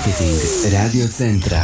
Marketing Radio Centra.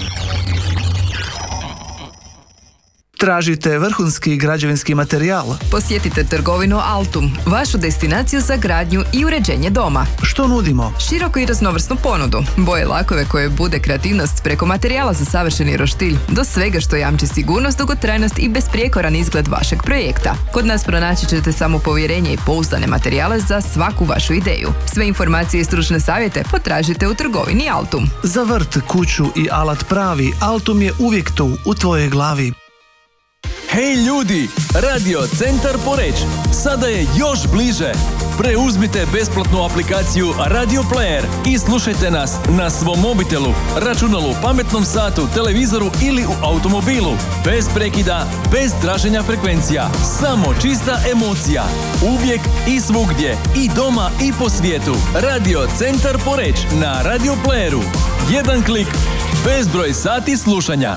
Tražite vrhunski građevinski materijal? Posjetite trgovinu Altum, vašu destinaciju za gradnju i uređenje doma. Što nudimo? Široku i raznovrsnu ponudu, boje lakove koje bude kreativnost preko materijala za savršeni roštilj, do svega što jamči sigurnost, dugotrajnost i besprijekoran izgled vašeg projekta. Kod nas pronaći ćete samo povjerenje i pouzdane materijale za svaku vašu ideju. Sve informacije i stručne savjete potražite u trgovini Altum. Za vrt, kuću i alat pravi, Altum je uvijek tu, u tvojoj glavi. Hej ljudi, Radio Centar Poreč sada je još bliže. Preuzmite besplatnu aplikaciju Radio Player i slušajte nas na svom mobitelu, računalu, pametnom satu, televizoru ili u automobilu. Bez prekida, bez traženja frekvencija, samo čista emocija. Uvijek i svugdje, i doma i po svijetu. Radio Centar Poreč na Radio Playeru. Jedan klik, bezbroj sati slušanja.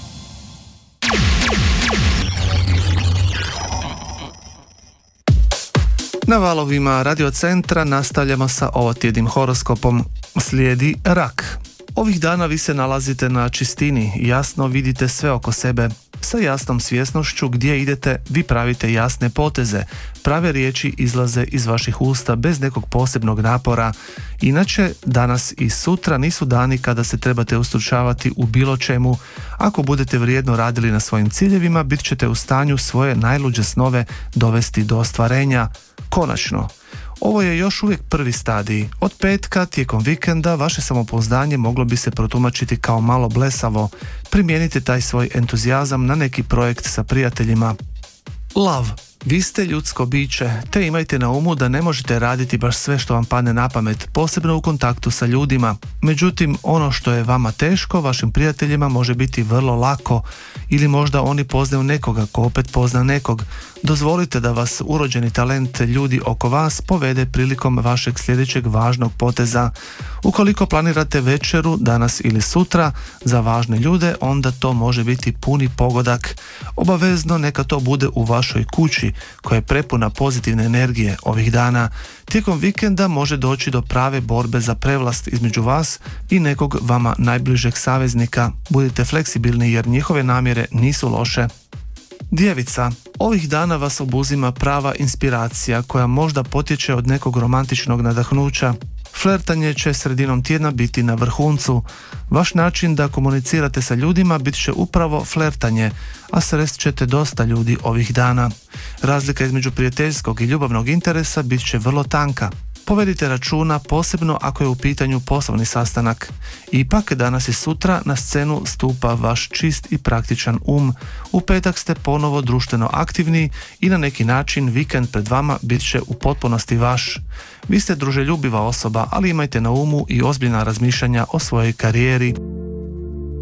Na valovima Radio Centra nastavljamo sa ovotjednim horoskopom. Slijedi rak. Ovih dana vi se nalazite na čistini, jasno vidite sve oko sebe. Sa jasnom svjesnošću gdje idete, vi pravite jasne poteze. Prave riječi izlaze iz vaših usta bez nekog posebnog napora. Inače, danas i sutra nisu dani kada se trebate ustručavati u bilo čemu. Ako budete vrijedno radili na svojim ciljevima, bit ćete u stanju svoje najluđe snove dovesti do ostvarenja. Konačno, ovo je još uvijek prvi stadij. Od petka tijekom vikenda vaše samopouzdanje moglo bi se protumačiti kao malo blesavo. Primijenite taj svoj entuzijazam na neki projekt sa prijateljima. Love. Vi ste ljudsko biće, te imajte na umu da ne možete raditi baš sve što vam padne na pamet, posebno u kontaktu sa ljudima. Međutim, ono što je vama teško, vašim prijateljima može biti vrlo lako, ili možda oni poznaju nekoga ko opet pozna nekog. Dozvolite da vas urođeni talent ljudi oko vas povede prilikom vašeg sljedećeg važnog poteza. Ukoliko planirate večeru danas ili sutra za važne ljude, onda to može biti puni pogodak. Obavezno neka to bude u vašoj kući, koja je prepuna pozitivne energije ovih dana. Tijekom vikenda može doći do prave borbe za prevlast između vas i nekog vama najbližeg saveznika. Budite fleksibilni jer njihove namjere nisu loše. Djevica. Ovih dana vas obuzima prava inspiracija koja možda potječe od nekog romantičnog nadahnuća. Flertanje će sredinom tjedna biti na vrhuncu. Vaš način da komunicirate sa ljudima bit će upravo flertanje, a srest ćete dosta ljudi ovih dana. Razlika između prijateljskog i ljubavnog interesa bit će vrlo tanka. Povedite računa, posebno ako je u pitanju poslovni sastanak. Ipak, danas i sutra na scenu stupa vaš čist i praktičan U petak ste ponovo društveno aktivni i na neki način vikend pred vama bit će u potpunosti vaš. Vi ste druželjubiva osoba, ali imajte na umu i ozbiljna razmišljanja o svojoj karijeri.